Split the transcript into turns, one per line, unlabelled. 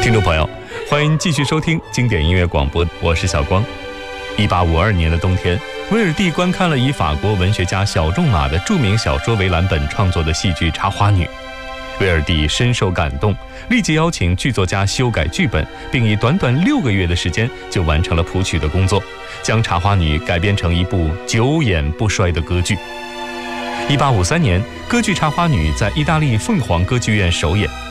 听众朋友，欢迎继续收听经典音乐广播，我是小光。1852年的冬天，威尔第观看了以法国文学家小仲马的著名小说为蓝本创作的戏剧《茶花女》。威尔第深受感动，立即邀请剧作家修改剧本，并以短短6个月的时间就完成了谱曲的工作，将《茶花女》改编成一部久演不衰的歌剧。1853年，歌剧《茶花女》在意大利凤凰歌剧院首演。